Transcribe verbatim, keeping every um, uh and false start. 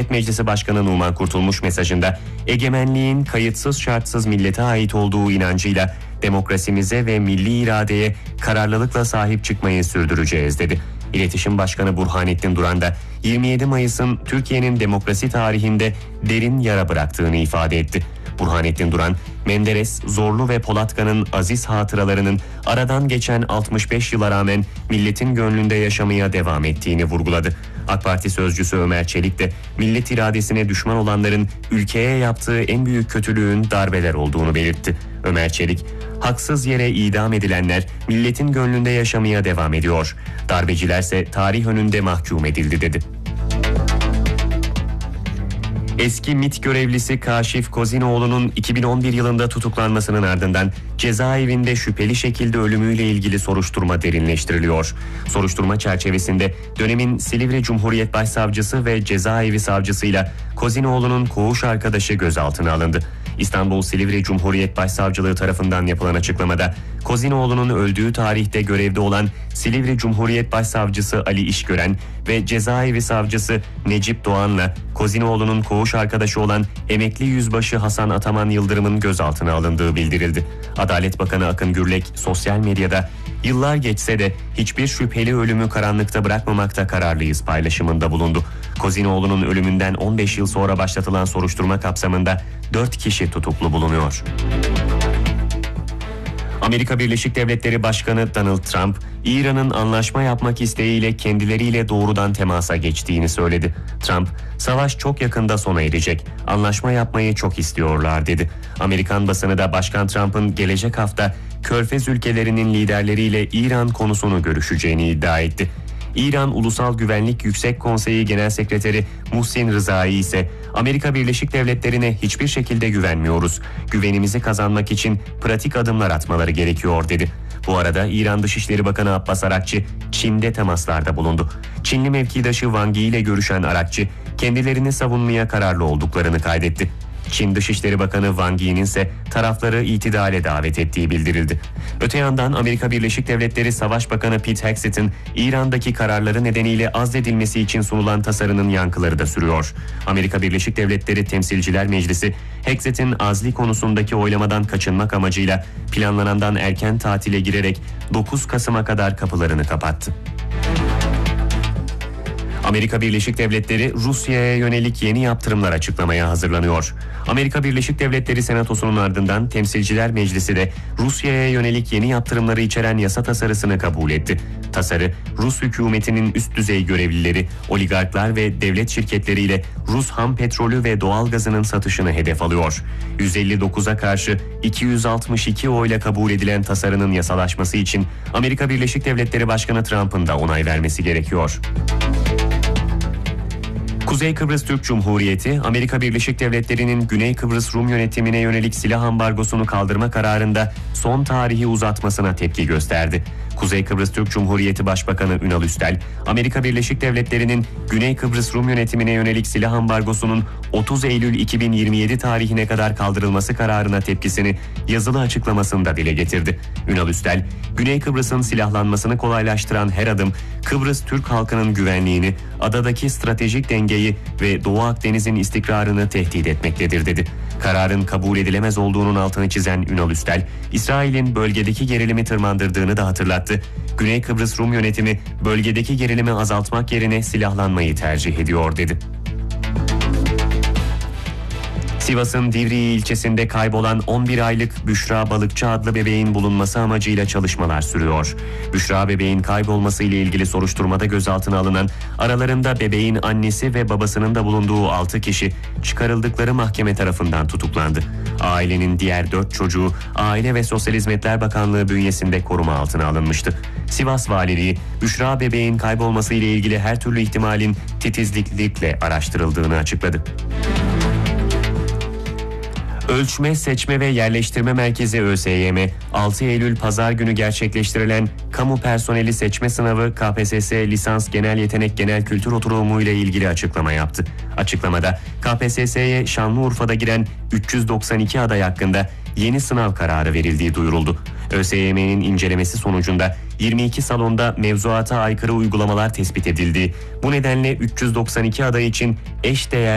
Büyük Meclisi Başkanı Numan Kurtulmuş mesajında egemenliğin kayıtsız şartsız millete ait olduğu inancıyla demokrasimize ve milli iradeye kararlılıkla sahip çıkmayı sürdüreceğiz dedi. İletişim Başkanı Burhanettin Duran da yirmi yedi Mayıs'ın Türkiye'nin demokrasi tarihinde derin yara bıraktığını ifade etti. Burhanettin Duran, Menderes, Zorlu ve Polatkan'ın aziz hatıralarının aradan geçen altmış beş yıla rağmen milletin gönlünde yaşamaya devam ettiğini vurguladı. AK Parti sözcüsü Ömer Çelik de millet iradesine düşman olanların ülkeye yaptığı en büyük kötülüğün darbeler olduğunu belirtti. Ömer Çelik, haksız yere idam edilenler milletin gönlünde yaşamaya devam ediyor. Darbecilerse tarih önünde mahkum edildi dedi. Eski MİT görevlisi Kaşif Kozinoğlu'nun iki bin on bir yılında tutuklanmasının ardından cezaevinde şüpheli şekilde ölümüyle ilgili soruşturma derinleştiriliyor. Soruşturma çerçevesinde dönemin Silivri Cumhuriyet Başsavcısı ve cezaevi savcısıyla Kozinoğlu'nun koğuş arkadaşı gözaltına alındı. İstanbul Silivri Cumhuriyet Başsavcılığı tarafından yapılan açıklamada Kozinoğlu'nun öldüğü tarihte görevde olan Silivri Cumhuriyet Başsavcısı Ali İşgören ve cezaevi savcısı Necip Doğan'la Kozinoğlu'nun koğuş arkadaşı olan emekli yüzbaşı Hasan Ataman Yıldırım'ın gözaltına alındığı bildirildi. Adalet Bakanı Akın Gürlek sosyal medyada "Yıllar geçse de hiçbir şüpheli ölümü karanlıkta bırakmamakta kararlıyız" paylaşımında bulundu. Kozinoğlu'nun ölümünden on beş yıl sonra başlatılan soruşturma kapsamında dört kişi tutuklu bulunuyor. Amerika Birleşik Devletleri Başkanı Donald Trump, İran'ın anlaşma yapmak isteğiyle kendileriyle doğrudan temasa geçtiğini söyledi. Trump, "Savaş çok yakında sona erecek. Anlaşma yapmayı çok istiyorlar" dedi. Amerikan basını da Başkan Trump'ın gelecek hafta Körfez ülkelerinin liderleriyle İran konusunu görüşeceğini iddia etti. İran Ulusal Güvenlik Yüksek Konseyi Genel Sekreteri Muhsin Rızai ise Amerika Birleşik Devletleri'ne hiçbir şekilde güvenmiyoruz. Güvenimizi kazanmak için pratik adımlar atmaları gerekiyor dedi. Bu arada İran Dışişleri Bakanı Abbas Arakçı Çin'de temaslarda bulundu. Çinli mevkidaşı Wang Yi ile görüşen Arakçı kendilerini savunmaya kararlı olduklarını kaydetti. Çin Dışişleri Bakanı Wang Yi'nin ise tarafları itidale davet ettiği bildirildi. Öte yandan Amerika Birleşik Devletleri Savaş Bakanı Pete Hegseth'in İran'daki kararları nedeniyle azledilmesi için sunulan tasarının yankıları da sürüyor. Amerika Birleşik Devletleri Temsilciler Meclisi, Hegseth'in azli konusundaki oylamadan kaçınmak amacıyla planlanandan erken tatile girerek dokuz Kasım'a kadar kapılarını kapattı. Amerika Birleşik Devletleri Rusya'ya yönelik yeni yaptırımlar açıklamaya hazırlanıyor. Amerika Birleşik Devletleri Senatosu'nun ardından Temsilciler Meclisi de Rusya'ya yönelik yeni yaptırımları içeren yasa tasarısını kabul etti. Tasarı, Rus hükümetinin üst düzey görevlileri, oligarklar ve devlet şirketleriyle Rus ham petrolü ve doğalgazının satışını hedef alıyor. yüz elli dokuza karşı iki yüz altmış iki oyla kabul edilen tasarının yasalaşması için Amerika Birleşik Devletleri Başkanı Trump'ın da onay vermesi gerekiyor. Kuzey Kıbrıs Türk Cumhuriyeti, Amerika Birleşik Devletleri'nin Güney Kıbrıs Rum yönetimine yönelik silah ambargosunu kaldırma kararında son tarihi uzatmasına tepki gösterdi. Kuzey Kıbrıs Türk Cumhuriyeti Başbakanı Ünal Üstel, Amerika Birleşik Devletleri'nin Güney Kıbrıs Rum yönetimine yönelik silah ambargosunun otuz Eylül iki bin yirmi yedi tarihine kadar kaldırılması kararına tepkisini yazılı açıklamasında dile getirdi. Ünal Üstel, Güney Kıbrıs'ın silahlanmasını kolaylaştıran her adım, Kıbrıs Türk halkının güvenliğini, adadaki stratejik dengeyi ve Doğu Akdeniz'in istikrarını tehdit etmektedir dedi. Kararın kabul edilemez olduğunun altını çizen Ünal Üstel, İsrail'in bölgedeki gerilimi tırmandırdığını da hatırlattı. Güney Kıbrıs Rum yönetimi bölgedeki gerilimi azaltmak yerine silahlanmayı tercih ediyor dedi. Sivas'ın Divriği ilçesinde kaybolan on bir aylık Büşra Balıkçı adlı bebeğin bulunması amacıyla çalışmalar sürüyor. Büşra bebeğin kaybolması ile ilgili soruşturmada gözaltına alınan, aralarında bebeğin annesi ve babasının da bulunduğu altı kişi çıkarıldıkları mahkeme tarafından tutuklandı. Ailenin diğer dört çocuğu Aile ve Sosyal Hizmetler Bakanlığı bünyesinde koruma altına alınmıştı. Sivas Valiliği, Büşra bebeğin kaybolması ile ilgili her türlü ihtimalin titizlikle araştırıldığını açıkladı. Ölçme, Seçme ve Yerleştirme Merkezi ÖSYM, altı Eylül Pazar günü gerçekleştirilen kamu personeli seçme sınavı K P S S lisans genel yetenek genel kültür oturumu ile ilgili açıklama yaptı. Açıklamada K P S S'ye Şanlıurfa'da giren üç yüz doksan iki aday hakkında yeni sınav kararı verildiği duyuruldu. ÖSYM'nin incelemesi sonucunda yirmi iki salonda mevzuata aykırı uygulamalar tespit edildi. Bu nedenle üç yüz doksan iki aday için eşdeğer